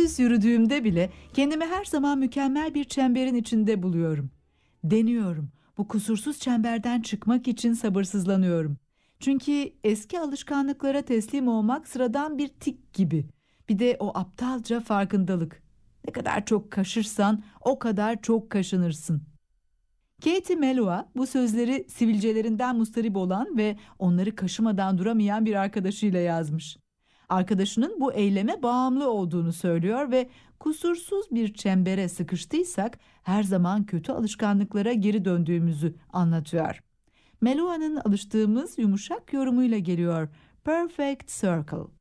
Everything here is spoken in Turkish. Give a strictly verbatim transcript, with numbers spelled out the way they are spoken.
Düz yürüdüğümde bile kendimi her zaman mükemmel bir çemberin içinde buluyorum. Deniyorum. Bu kusursuz çemberden çıkmak için sabırsızlanıyorum. Çünkü eski alışkanlıklara teslim olmak sıradan bir tik gibi. Bir de o aptalca farkındalık. Ne kadar çok kaşırsan o kadar çok kaşınırsın. Katie Melua bu sözleri sivilcelerinden mustarip olan ve onları kaşımadan duramayan bir arkadaşıyla yazmış. Arkadaşının bu eyleme bağımlı olduğunu söylüyor ve kusursuz bir çembere sıkıştıysak her zaman kötü alışkanlıklara geri döndüğümüzü anlatıyor. Melua'nın alıştığımız yumuşak yorumuyla geliyor. Perfect Circle.